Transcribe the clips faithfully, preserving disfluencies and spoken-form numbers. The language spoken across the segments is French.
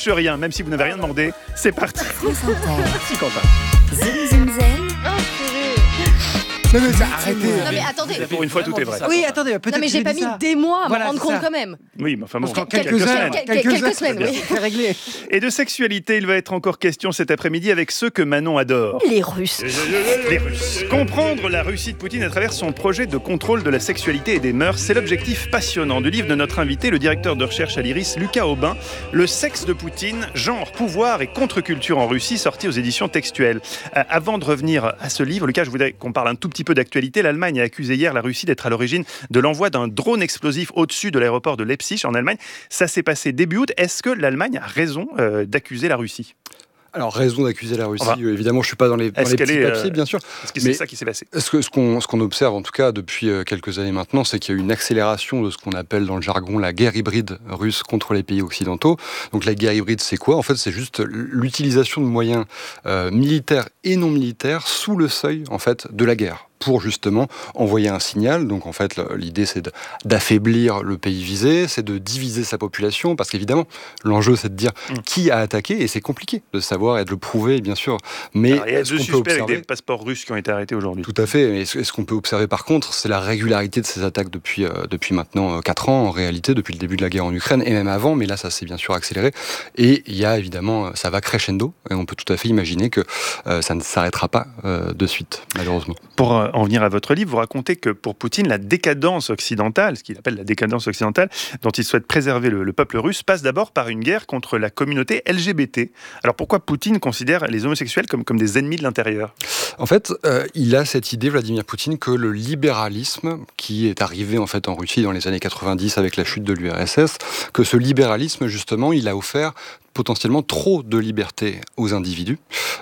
lâche rien, même si vous n'avez rien demandé. C'est parti. Merci Quentin. Zen, zen, zen. Non mais ça, arrêtez. Non mais attendez. Pour une fois, tout est vrai. Oui, attendez, peut-être. Non mais que j'ai pas mis ça. des mois à Voilà, me rendre c'est compte ça. quand même. Oui, mais enfin bon, Parce qu'en quelques, quelques semaines. heures, Quelques- quelques, quelques heures, semaines, oui. c'est réglé. Et de sexualité, il va être encore question cet après-midi avec ceux que Manon adore. Les Russes. Les Russes. Comprendre la Russie de Poutine à travers son projet de contrôle de la sexualité et des mœurs, c'est l'objectif passionnant du livre de notre invité, le directeur de recherche à l'Iris, Lucas Aubin, Le sexe de Poutine, genre, pouvoir et contre-culture en Russie, sorti aux éditions Textuelles. Euh, avant de revenir à ce livre, Lucas, je voudrais qu'on parle un tout petit peu d'actualité. L'Allemagne a accusé hier la Russie d'être à l'origine de l'envoi d'un drone explosif au-dessus de l'aéroport de Leipzig en Allemagne. Ça s'est passé début août. Est-ce que l'Allemagne a raison euh, d'accuser la Russie ? Alors, raison d'accuser la Russie, Enfin, euh, évidemment, je ne suis pas dans les, dans est-ce les qu'elle petits est, papiers, euh, bien sûr. Est-ce que Mais- c'est ça qui s'est passé ? Ce que- ce qu'on ce qu'on observe, en tout cas, depuis euh, quelques années maintenant, c'est qu'il y a eu une accélération de ce qu'on appelle dans le jargon la guerre hybride russe contre les pays occidentaux. Donc, la guerre hybride, c'est quoi ? En fait, c'est juste l'utilisation de moyens euh, militaires et non militaires sous le seuil, en fait, de la guerre, pour justement envoyer un signal. Donc en fait, l'idée c'est de- d'affaiblir le pays visé, c'est de diviser sa population, parce qu'évidemment, l'enjeu c'est de dire Mm. qui a attaqué, et c'est compliqué de savoir et de le prouver, bien sûr. Mais Alors, il y a ce deux qu'on peut suspects avec observer, des passeports russes qui ont été arrêtés aujourd'hui. tout à fait. Et ce, ce qu'on peut observer par contre, c'est la régularité de ces attaques depuis, euh, depuis maintenant quatre ans, en réalité, depuis le début de la guerre en Ukraine, et même avant, mais là ça s'est bien sûr accéléré. Et il y a évidemment, ça va crescendo, et on peut tout à fait imaginer que euh, ça ne s'arrêtera pas euh, de suite, malheureusement. Pour euh, en venir à votre livre, vous racontez que pour Poutine, la décadence occidentale, ce qu'il appelle la décadence occidentale, dont il souhaite préserver le, le peuple russe, passe d'abord par une guerre contre la communauté L G B T. Alors pourquoi Poutine considère les homosexuels comme, comme des ennemis de l'intérieur ? En fait, euh, il a cette idée, Vladimir Poutine, que le libéralisme, qui est arrivé en fait en Russie dans les années quatre-vingt-dix avec la chute de l'U R S S, que ce libéralisme, justement, il a offert potentiellement trop de liberté aux individus.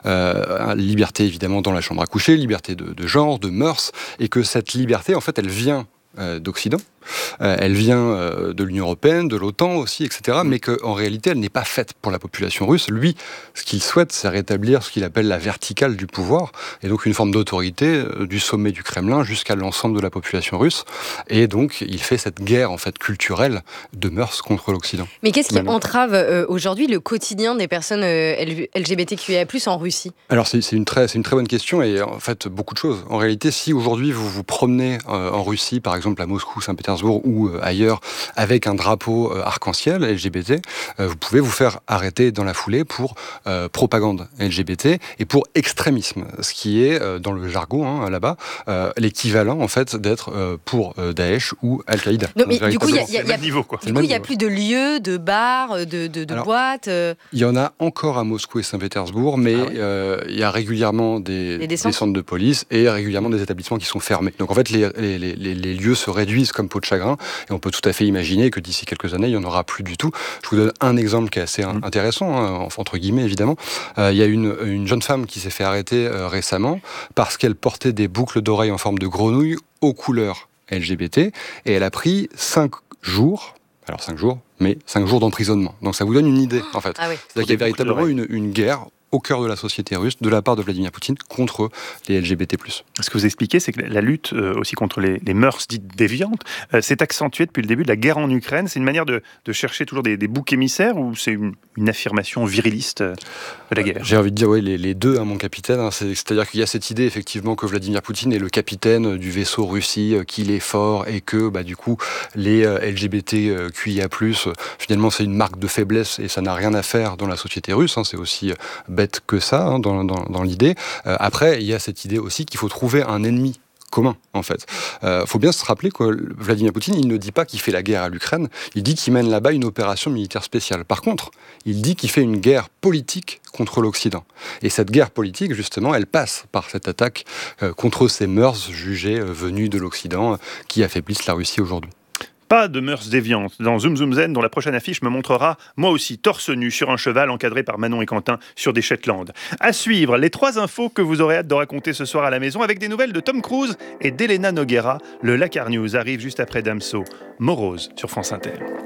Euh, liberté, évidemment, dans la chambre à coucher, liberté de, de genre, de mœurs, et que cette liberté, en fait, elle vient euh, d'Occident. Euh, elle vient euh, de l'Union européenne, de l'OTAN aussi, et cetera, mais qu'en réalité, elle n'est pas faite pour la population russe. Lui, ce qu'il souhaite, c'est rétablir ce qu'il appelle la verticale du pouvoir, et donc une forme d'autorité euh, du sommet du Kremlin jusqu'à l'ensemble de la population russe. Et donc, il fait cette guerre, en fait, culturelle de mœurs contre l'Occident. Mais qu'est-ce qui Manon. entrave euh, aujourd'hui le quotidien des personnes euh, L- LGBTQIA plus, en Russie ? Alors, c'est c'est une, très- c'est une très bonne question, et en fait, beaucoup de choses. En réalité, si aujourd'hui, vous vous promenez euh, en Russie, par exemple à Moscou, Saint-Pétersbourg, ou euh, ailleurs, avec un drapeau euh, arc-en-ciel L G B T, euh, vous pouvez vous faire arrêter dans la foulée pour euh, propagande L G B T et pour extrémisme, ce qui est, euh, dans le jargon, hein, là-bas, euh, l'équivalent, en fait, d'être euh, pour euh, Daesh ou Al-Qaïda. Non, mais Donc, du coup, il y a- véritablement. il y a- C'est le même niveau, quoi. Du coup, il n'y a plus de lieux, de bars, de, de, de Alors, boîtes. euh, Il y en a encore à Moscou et Saint-Pétersbourg, mais Ah oui. euh, il y a régulièrement des, Des des descentes. centres de police et régulièrement des établissements qui sont fermés. Donc en fait, les, les, les, les lieux se réduisent comme peau de chagrin, et on peut tout à fait imaginer que d'ici quelques années, il n'y en aura plus du tout. Je vous donne un exemple qui est assez Mmh. intéressant, hein, entre guillemets évidemment. Euh, il y a une, une jeune femme qui s'est fait arrêter euh, récemment parce qu'elle portait des boucles d'oreilles en forme de grenouille aux couleurs L G B T, et elle a pris cinq jours, alors cinq jours, mais cinq jours d'emprisonnement. Donc ça vous donne une idée, en fait. Ah oui. C'est-à-dire qu'il y a Pour des véritablement boucles une, une guerre au cœur de la société russe, de la part de Vladimir Poutine, contre les L G B T plus. Ce que vous expliquez, c'est que la lutte euh, aussi contre les, les mœurs dites déviantes euh, s'est accentuée depuis le début de la guerre en Ukraine. C'est une manière de, de chercher toujours des, des boucs émissaires, ou c'est une, une affirmation viriliste euh, de la guerre ? J'ai envie de dire, oui, les, les deux, hein, mon capitaine. Hein, c'est, c'est-à-dire qu'il y a cette idée, effectivement, que Vladimir Poutine est le capitaine du vaisseau Russie, euh, qu'il est fort, et que, bah, du coup, les euh, L G B T Q I A plus, euh, finalement, c'est une marque de faiblesse, et ça n'a rien à faire dans la société russe. Hein, c'est aussi euh, bête que ça, hein, dans, dans, dans l'idée. Euh, après, il y a cette idée aussi qu'il faut trouver un ennemi commun, en fait. Il euh, faut bien se rappeler que Vladimir Poutine, il ne dit pas qu'il fait la guerre à l'Ukraine, il dit qu'il mène là-bas une opération militaire spéciale. Par contre, il dit qu'il fait une guerre politique contre l'Occident. Et cette guerre politique, justement, elle passe par cette attaque euh, contre ces mœurs jugées euh, venues de l'Occident, euh, qui affaiblissent la Russie aujourd'hui. Pas de mœurs déviantes dans Zoom Zoom Zen, dont la prochaine affiche me montrera, moi aussi, torse nu sur un cheval encadré par Manon et Quentin sur des Shetland. À suivre, les trois infos que vous aurez hâte de raconter ce soir à la maison, avec des nouvelles de Tom Cruise et d'Elena Noguera. Le Lakar News arrive juste après Damso. Morose sur France Inter.